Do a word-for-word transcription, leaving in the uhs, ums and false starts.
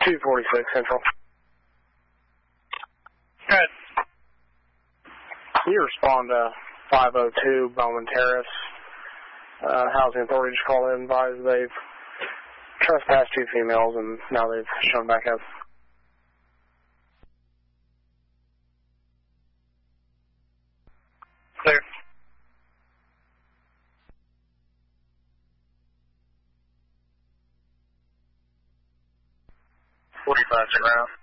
two forty-six Central. Good. Can you respond to five oh two Bowman Terrace? Uh, housing authority just called in and advised they've trespassed two females and now they've shown back up. Clear. forty-five, sit around.